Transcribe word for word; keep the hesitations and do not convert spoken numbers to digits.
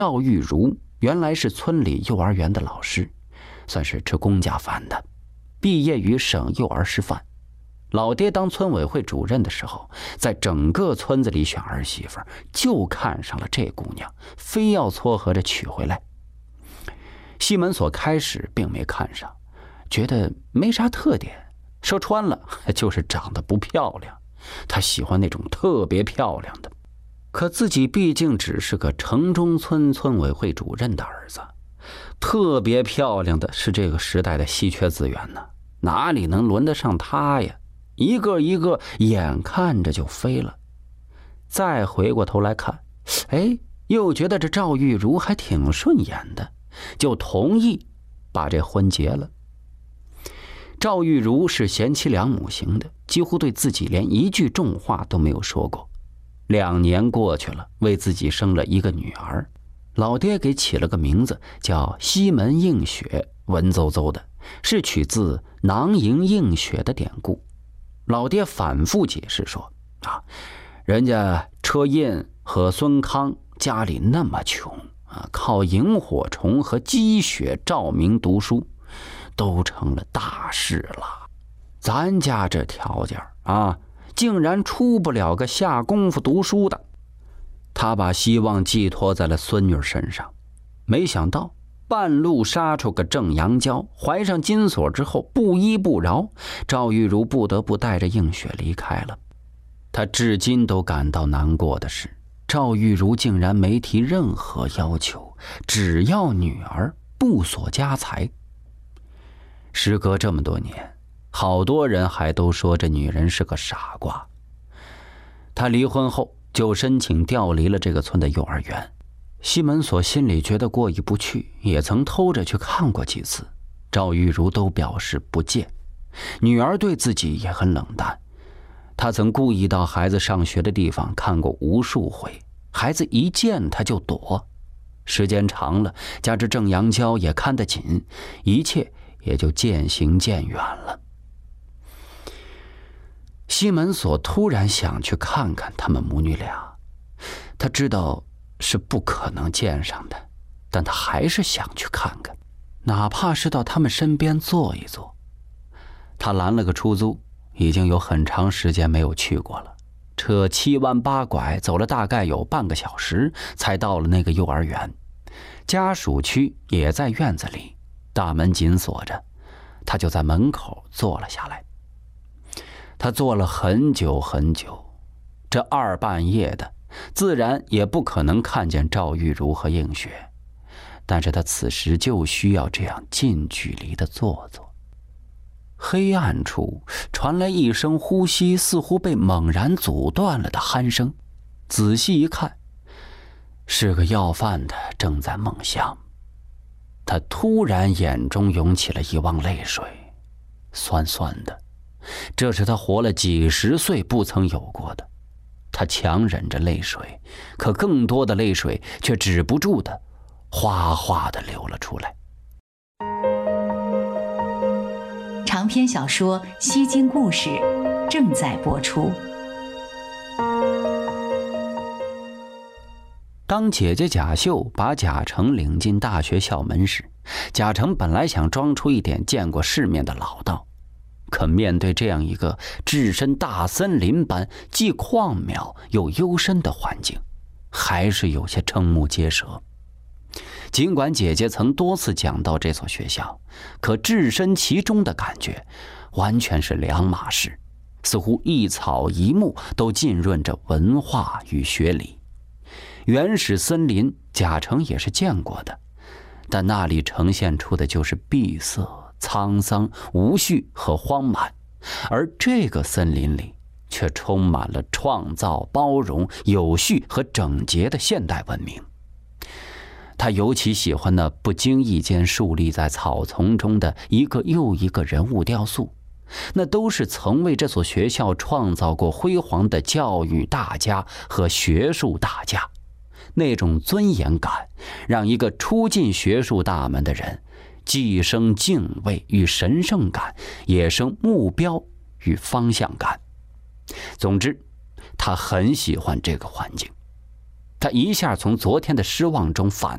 赵玉茹原来是村里幼儿园的老师，算是吃公家饭的，毕业于省幼儿师范。老爹当村委会主任的时候，在整个村子里选儿媳妇，就看上了这姑娘，非要撮合着娶回来。西门所开始并没看上，觉得没啥特点，说穿了就是长得不漂亮。他喜欢那种特别漂亮的。可自己毕竟只是个城中村村委会主任的儿子，特别漂亮的是这个时代的稀缺资源呢，哪里能轮得上他呀？一个一个眼看着就飞了。再回过头来看，哎，又觉得这赵玉茹还挺顺眼的，就同意把这婚结了。赵玉茹是贤妻良母型的，几乎对自己连一句重话都没有说过。两年过去了，为自己生了一个女儿，老爹给起了个名字叫西门映雪，文绉绉的，是取自囊萤映雪的典故。老爹反复解释说啊，人家车胤和孙康家里那么穷啊，靠萤火虫和积雪照明读书，都成了大事了。咱家这条件啊，竟然出不了个下功夫读书的。他把希望寄托在了孙女身上，没想到半路杀出个郑阳娇，怀上金锁之后不依不饶，赵玉茹不得不带着映雪离开了。他至今都感到难过的是，赵玉茹竟然没提任何要求，只要女儿，不索家财。时隔这么多年，好多人还都说这女人是个傻瓜。她离婚后就申请调离了这个村的幼儿园。西门所心里觉得过意不去，也曾偷着去看过几次，赵玉茹都表示不见。女儿对自己也很冷淡，她曾故意到孩子上学的地方看过无数回，孩子一见她就躲。时间长了，加之郑阳娇也看得紧，一切也就渐行渐远了。西门所突然想去看看他们母女俩，他知道是不可能见上的，但他还是想去看看，哪怕是到他们身边坐一坐。他拦了个出租，已经有很长时间没有去过了，车七弯八拐走了大概有半个小时，才到了那个幼儿园。家属区也在院子里，大门紧锁着，他就在门口坐了下来。他坐了很久很久，这二半夜的，自然也不可能看见赵玉茹和映雪，但是他此时就需要这样近距离的坐坐。黑暗处传来一声呼吸似乎被猛然阻断了的鼾声，仔细一看，是个要饭的正在梦乡。他突然眼中涌起了一汪泪水，酸酸的，这是他活了几十岁不曾有过的。他强忍着泪水，可更多的泪水却止不住的哗哗的流了出来。 长篇小说《西京故事》正在播出。 当姐姐贾秀把贾成领进大学校门时，贾成本来想装出一点见过世面的老道，可面对这样一个置身大森林般既旷渺又幽深的环境，还是有些瞠目结舌。尽管姐姐曾多次讲到这所学校，可置身其中的感觉完全是两码事，似乎一草一木都浸润着文化与学理。原始森林贾成也是见过的，但那里呈现出的就是闭塞、沧桑、无序和荒蛮，而这个森林里却充满了创造、包容、有序和整洁的现代文明。他尤其喜欢那不经意间树立在草丛中的一个又一个人物雕塑，那都是曾为这所学校创造过辉煌的教育大家和学术大家。那种尊严感让一个初进学术大门的人既生敬畏与神圣感，也生目标与方向感。总之，他很喜欢这个环境。他一下从昨天的失望中反